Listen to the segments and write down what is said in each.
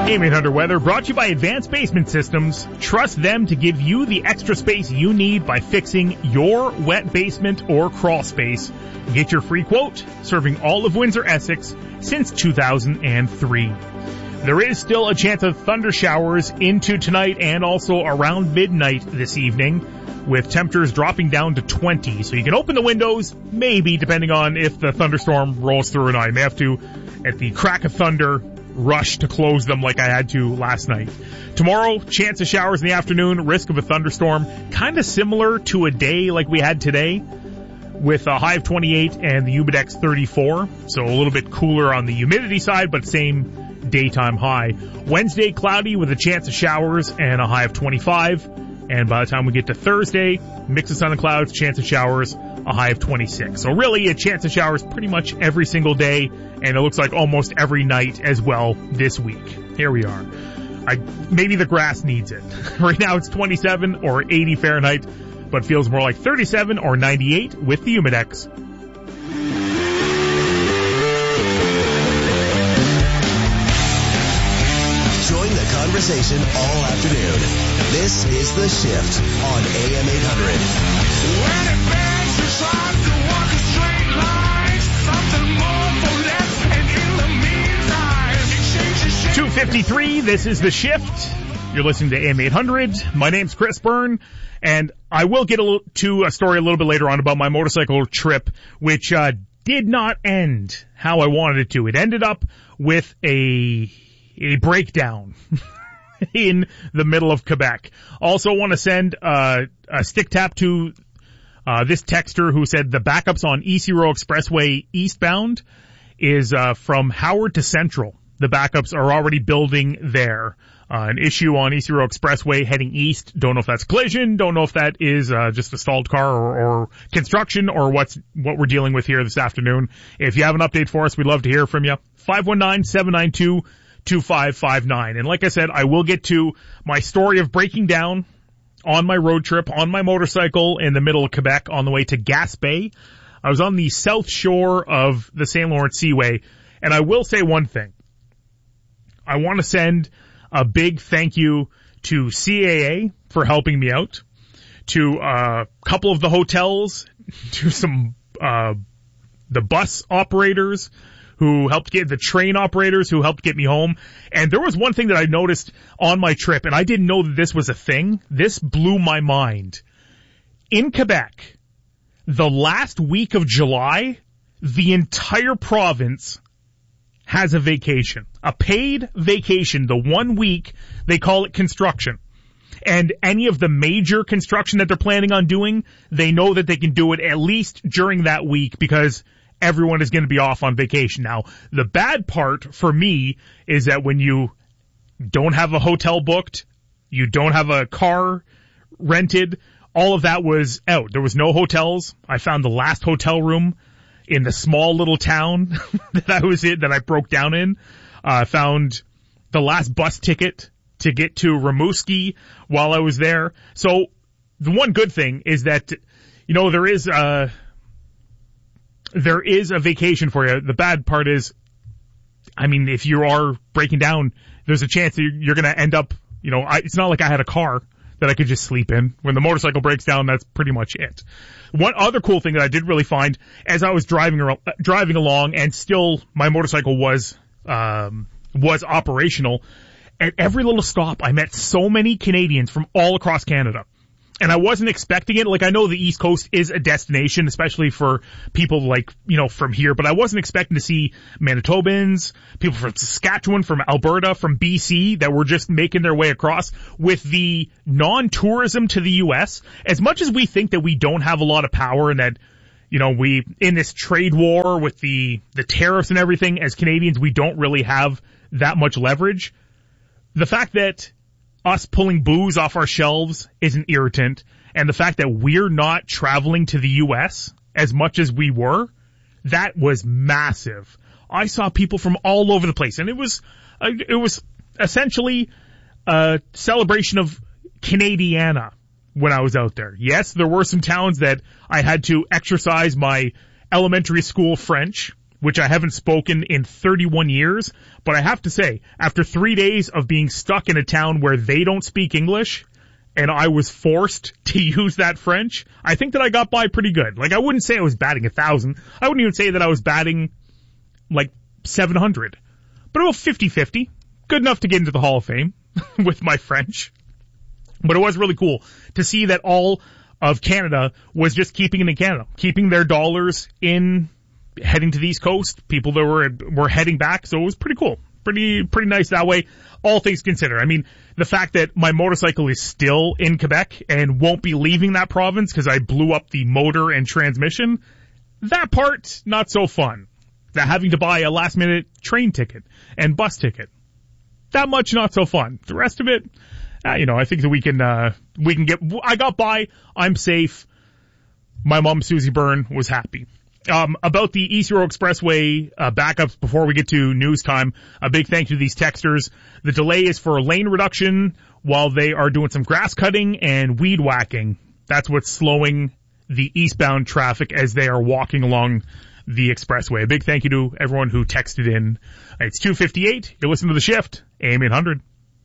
AM800 Weather brought to you by Advanced Basement Systems. Trust them to give you the extra space you need by fixing your wet basement or crawl space. Get your free quote, serving all of Windsor, Essex since 2003. There is still a chance of thunder showers into tonight and also around midnight this evening, with temperatures dropping down to 20. So you can open the windows, maybe, depending on if the thunderstorm rolls through or not. You may have to, at the crack of thunder, rush to close them like I had to last night. Tomorrow, chance of showers in the afternoon, risk of a thunderstorm, kind of similar to a day like we had today, with a high of 28 and the Humidex 34. So a little bit cooler on the humidity side, but same daytime high. Wednesday, cloudy with a chance of showers and a high of 25. And by the time we get to Thursday, mix of sun and clouds, chance of showers, a high of 26. So really a chance of showers pretty much every single day, and it looks like almost every night as well this week. Here we are. Maybe the grass needs it. Right now it's 27 or 80 Fahrenheit, but feels more like 37 or 98 with the Humidex. Join the conversation all afternoon. This is The Shift on AM 800. When it begs, it's hard to walk a straight line. Something more for less, and in the meantime, it changes. 2:53, this is The Shift. You're listening to AM 800. My name's Chris Byrne, and I will get to a story a little bit later on about my motorcycle trip, which did not end how I wanted it to. It ended up with a breakdown in the middle of Quebec. Also want to send a stick tap to this texter who said the backups on East Row Expressway eastbound is from Howard to Central. The backups are already building there. An issue on East Row Expressway heading east. Don't know if that's collision. Don't know if that is just a stalled car or construction or what we're dealing with here this afternoon. If you have an update for us, we'd love to hear from you. 519-792-2559. And like I said, I will get to my story of breaking down on my road trip on my motorcycle in the middle of Quebec on the way to Gaspé. I was on the south shore of the St. Lawrence Seaway, and I will say one thing. I want to send a big thank you to CAA for helping me out, to a couple of the hotels, to some the bus operators who helped get the train operators who helped get me home. And there was one thing that I noticed on my trip, and I didn't know that this was a thing. This blew my mind. In Quebec, the last week of July, the entire province has a vacation, a paid vacation. The 1 week, they call it construction. And any of the major construction that they're planning on doing, they know that they can do it at least during that week because everyone is going to be off on vacation. Now, the bad part for me is that when you don't have a hotel booked, you don't have a car rented, all of that was out. There was no hotels. I found the last hotel room in the small little town that I was in, that I broke down in. Found the last bus ticket to get to Rimouski while I was there. So the one good thing is that, you know, there is a vacation for you. The bad part is, I mean, if you are breaking down, there's a chance that you're going to end up, you know, it's not like I had a car that I could just sleep in. When the motorcycle breaks down, that's pretty much it. One other cool thing that I did really find as I was driving along, and still my motorcycle was operational, at every little stop I met so many Canadians from all across Canada. And I wasn't expecting it. Like, I know the East Coast is a destination, especially for people like, you know, from here, but I wasn't expecting to see Manitobans, people from Saskatchewan, from Alberta, from BC that were just making their way across. With the non-tourism to the U.S., as much as we think that we don't have a lot of power and that, you know, we, in this trade war with the tariffs and everything, as Canadians, we don't really have that much leverage. The fact that us pulling booze off our shelves is an irritant, and the fact that we're not traveling to the U.S. as much as we were, that was massive. I saw people from all over the place, and it was essentially a celebration of Canadiana when I was out there. Yes, there were some towns that I had to exercise my elementary school French which I haven't spoken in 31 years. But I have to say, after 3 days of being stuck in a town where they don't speak English, and I was forced to use that French, I think that I got by pretty good. Like, I wouldn't say I was batting 1,000. I wouldn't even say that I was batting, like, 700. But about 50-50. Good enough to get into the Hall of Fame with my French. But it was really cool to see that all of Canada was just keeping it in Canada, keeping their dollars in, heading to the East Coast. People that were heading back, so it was pretty cool. Pretty nice that way, all things considered. I mean, the fact that my motorcycle is still in Quebec and won't be leaving that province because I blew up the motor and transmission, that part, not so fun. That having to buy a last-minute train ticket and bus ticket, that much not so fun. The rest of it, I think that we can get, I got by, I'm safe. My mom, Susie Byrne, was happy. About the East Row Expressway backups before we get to news time, a big thank you to these texters. The delay is for lane reduction while they are doing some grass cutting and weed whacking. That's what's slowing the eastbound traffic as they are walking along the expressway. A big thank you to everyone who texted in. It's 2:58. You're listening to The Shift, AM 800.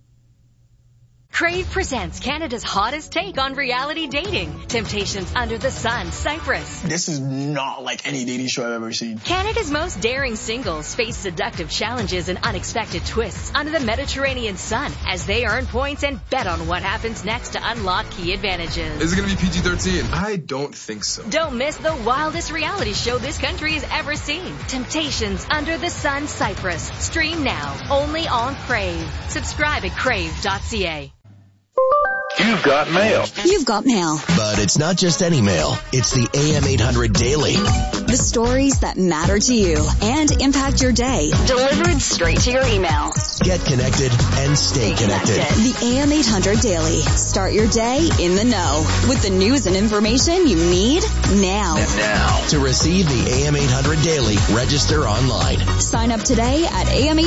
Crave presents Canada's hottest take on reality dating. Temptations Under the Sun, Cyprus. This is not like any dating show I've ever seen. Canada's most daring singles face seductive challenges and unexpected twists under the Mediterranean sun as they earn points and bet on what happens next to unlock key advantages. Is it going to be PG-13? I don't think so. Don't miss the wildest reality show this country has ever seen. Temptations Under the Sun, Cyprus. Stream now, only on Crave. Subscribe at crave.ca. You've got mail. You've got mail. But it's not just any mail. It's the AM 800 Daily. The stories that matter to you and impact your day. Delivered straight to your email. Get connected and stay connected. The AM 800 Daily. Start your day in the know with the news and information you need now. To receive the AM 800 Daily, register online. Sign up today at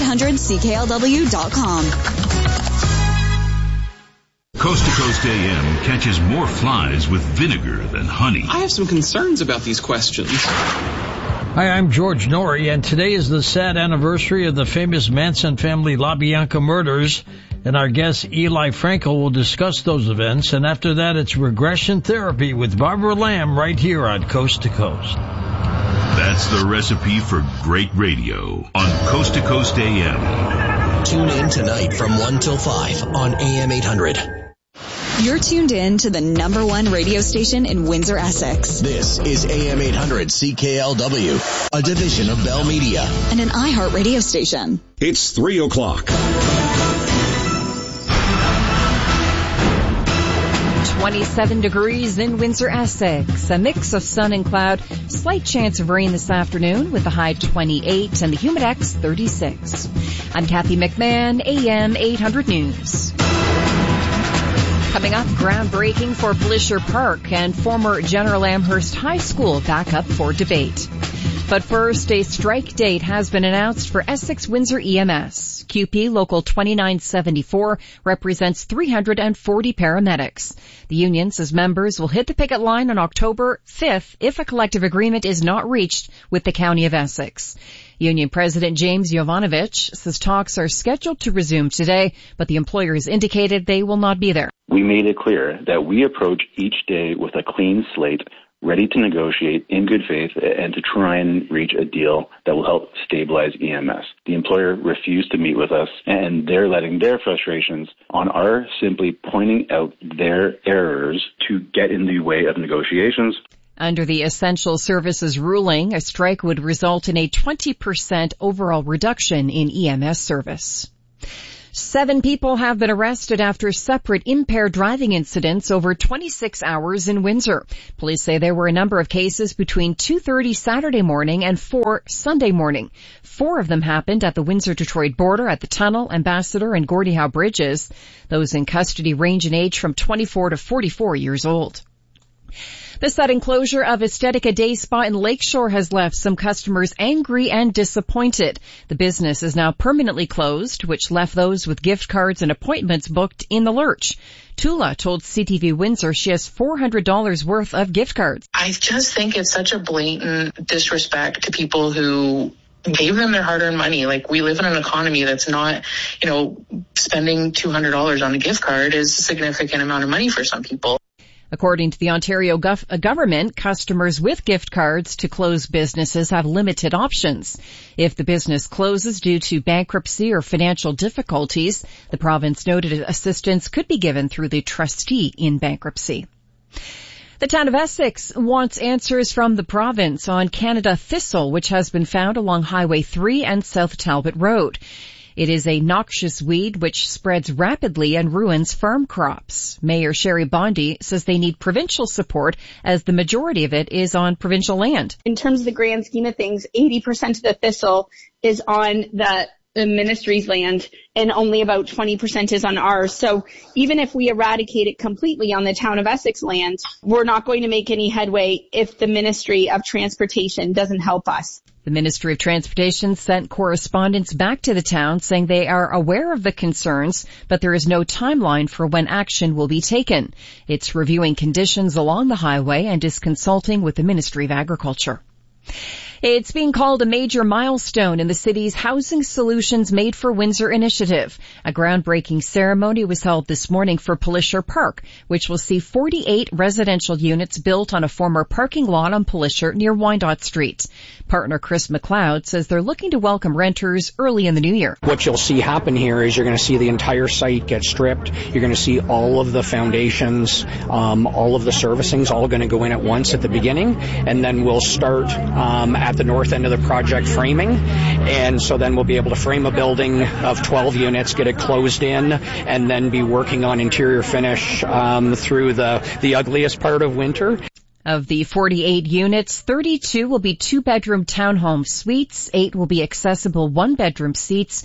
am800cklw.com. Coast to Coast AM catches more flies with vinegar than honey. I have some concerns about these questions. Hi, I'm George Norrie, and today is the sad anniversary of the famous Manson family LaBianca murders, and our guest Eli Frankel will discuss those events, and after that it's regression therapy with Barbara Lamb right here on Coast to Coast. That's the recipe for great radio on Coast to Coast AM. Tune in tonight from 1 till 5 on AM 800. You're tuned in to the number one radio station in Windsor, Essex. This is AM 800 CKLW, a division of Bell Media. And an iHeart radio station. It's 3 o'clock. 27 degrees in Windsor, Essex. A mix of sun and cloud. Slight chance of rain this afternoon with the high 28 and the humidex 36. I'm Kathy McMahon, AM 800 News. Coming up, groundbreaking for Blisher Park and former General Amherst High School back up for debate. But first, a strike date has been announced for Essex Windsor EMS. QP Local 2974 represents 340 paramedics. The union says members will hit the picket line on October 5th if a collective agreement is not reached with the County of Essex. Union President James Jovanovich says talks are scheduled to resume today, but the employers indicated they will not be there. We made it clear that we approach each day with a clean slate, ready to negotiate in good faith and to try and reach a deal that will help stabilize EMS. The employer refused to meet with us, and they're letting their frustrations on our simply pointing out their errors to get in the way of negotiations. Under the Essential Services ruling, a strike would result in a 20% overall reduction in EMS service. 7 people have been arrested after separate impaired driving incidents over 26 hours in Windsor. Police say there were a number of cases between 2:30 Saturday morning and 4 Sunday morning. 4 of them happened at the Windsor-Detroit border at the Tunnel, Ambassador, and Gordie Howe bridges. Those in custody range in age from 24 to 44 years old. The sudden closure of Estetica Day Spa in Lakeshore has left some customers angry and disappointed. The business is now permanently closed, which left those with gift cards and appointments booked in the lurch. Tula told CTV Windsor she has $400 worth of gift cards. I just think it's such a blatant disrespect to people who gave them their hard-earned money. Like, we live in an economy that's not, spending $200 on a gift card is a significant amount of money for some people. According to the Ontario government, customers with gift cards to close businesses have limited options. If the business closes due to bankruptcy or financial difficulties, the province noted assistance could be given through the trustee in bankruptcy. The town of Essex wants answers from the province on Canada thistle, which has been found along Highway 3 and South Talbot Road. It is a noxious weed which spreads rapidly and ruins farm crops. Mayor Sherry Bondi says they need provincial support as the majority of it is on provincial land. In terms of the grand scheme of things, 80% of the thistle is on the ministry's land and only about 20% is on ours. So even if we eradicate it completely on the town of Essex land, we're not going to make any headway if the Ministry of Transportation doesn't help us. The Ministry of Transportation sent correspondence back to the town saying they are aware of the concerns, but there is no timeline for when action will be taken. It's reviewing conditions along the highway and is consulting with the Ministry of Agriculture. It's being called a major milestone in the city's Housing Solutions Made for Windsor initiative. A groundbreaking ceremony was held this morning for Pelisher Park, which will see 48 residential units built on a former parking lot on Pelisher near Wyandotte Street. Partner Chris McLeod says they're looking to welcome renters early in the new year. What you'll see happen here is you're going to see the entire site get stripped. You're going to see all of the foundations, all of the servicings all going to go in at once at the beginning, and then we'll start at the north end of the project framing, and so then we'll be able to frame a building of 12 units, get it closed in, and then be working on interior finish through the ugliest part of winter. Of the 48 units, 32 will be two-bedroom townhome suites, 8 will be accessible one-bedroom suites,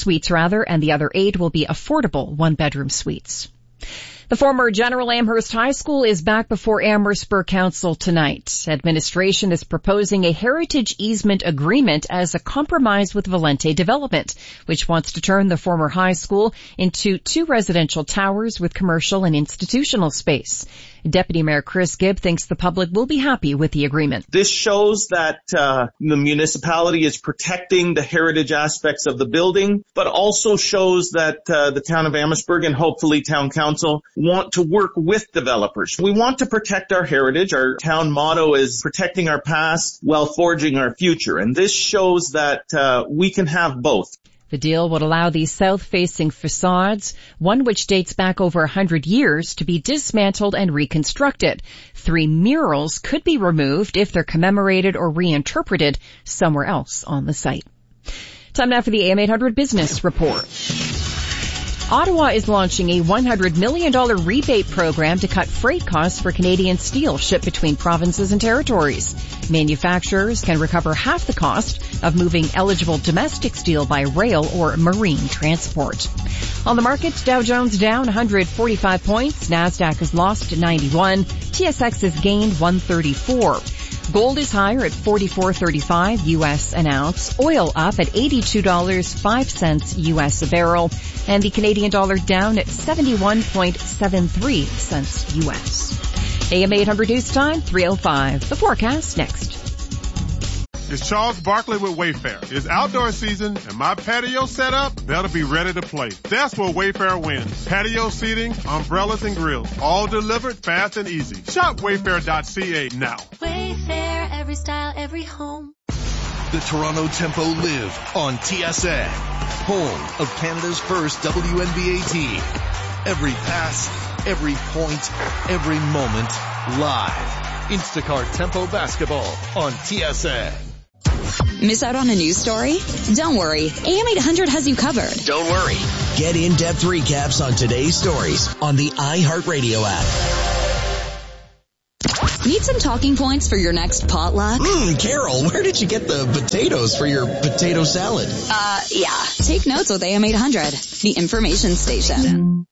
and the other 8 will be affordable one-bedroom suites. The former General Amherst High School is back before Amherstburg Council tonight. Administration is proposing a heritage easement agreement as a compromise with Valente Development, which wants to turn the former high school into 2 residential towers with commercial and institutional space. Deputy Mayor Chris Gibb thinks the public will be happy with the agreement. This shows that the municipality is protecting the heritage aspects of the building, but also shows that the town of Amherstburg and hopefully town council want to work with developers. We want to protect our heritage. Our town motto is protecting our past while forging our future, and this shows that we can have both. The deal would allow these south-facing facades, one which dates back over 100 years, to be dismantled and reconstructed. 3 murals could be removed if they're commemorated or reinterpreted somewhere else on the site. Time now for the AM 800 Business Report. Ottawa is launching a $100 million rebate program to cut freight costs for Canadian steel shipped between provinces and territories. Manufacturers can recover half the cost of moving eligible domestic steel by rail or marine transport. On the markets, Dow Jones down 145 points, NASDAQ has lost 91, TSX has gained 134. Gold is higher at $44.35 U.S. an ounce. Oil up at $82.05 U.S. a barrel. And the Canadian dollar down at 71.73 cents U.S. AM 800 News Time, 3:05. The forecast next. It's Charles Barkley with Wayfair. It's outdoor season and my patio set up better be ready to play. That's where Wayfair wins. Patio seating, umbrellas and grills, all delivered fast and easy. Shop wayfair.ca now. Wayfair, every style, every home. The Toronto Tempo live on TSN, home of Canada's first WNBA team. Every pass, every point, every moment, live. Instacart Tempo basketball on TSN. Miss out on a news story? Don't worry. AM 800 has you covered. Don't worry. Get in-depth recaps on today's stories on the iHeartRadio app. Need some talking points for your next potluck? Carol, where did you get the potatoes for your potato salad? Yeah. Take notes with AM 800, the information station.